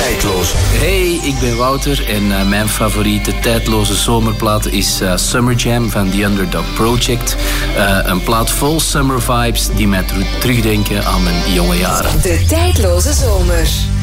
Tijdloos. Hey, ik ben Wouter en mijn favoriete tijdloze zomerplaat is Summer Jam van The Underdog Project. Een plaat vol summer vibes die mij terugdenken aan mijn jonge jaren. De tijdloze zomer.